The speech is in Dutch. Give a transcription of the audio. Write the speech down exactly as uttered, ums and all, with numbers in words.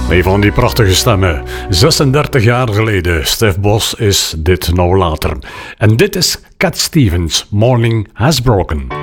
Nee, van die prachtige stemmen. zesendertig jaar geleden, Stef Bos, is dit nou later. En dit is Cat Stevens, Morning Has Broken.